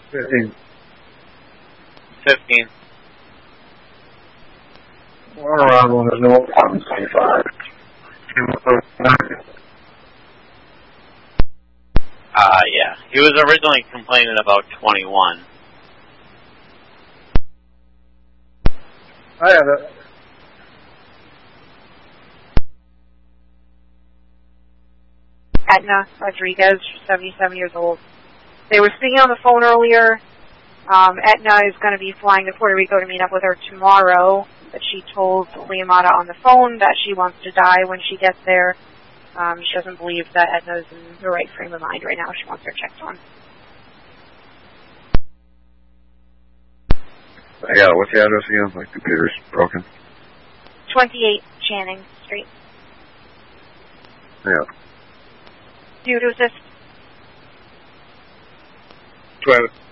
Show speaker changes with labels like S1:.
S1: 15.
S2: 15.
S1: One around one is no 25.
S2: Yeah. He was originally complaining about 21.
S1: I have it.
S3: Etna Rodriguez, 77 years old. They were speaking on the phone earlier. Etna is going to be flying to Puerto Rico to meet up with her tomorrow, but she told Liamata on the phone that she wants to die when she gets there. She doesn't believe that Etna's in the right frame of mind right now. She wants her checked on.
S1: Yeah, what's the address again? My computer's broken.
S3: 28 Channing Street.
S1: Yeah.
S3: Do you to assist?
S1: 12.